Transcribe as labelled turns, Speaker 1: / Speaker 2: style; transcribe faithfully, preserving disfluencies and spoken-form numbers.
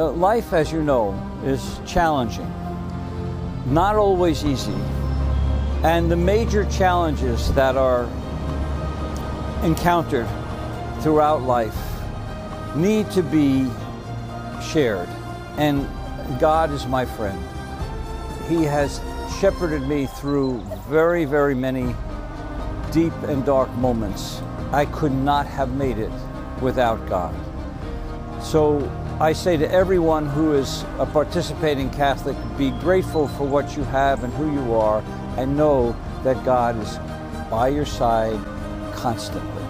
Speaker 1: Uh, life, as you know, is challenging, not always easy. And the major challenges that are encountered throughout life need to be shared. And God is my friend. He has shepherded me through very, very many deep and dark moments. I could not have made it without God. So I say to everyone who is a participating Catholic, be grateful for what you have and who you are, and know that God is by your side constantly.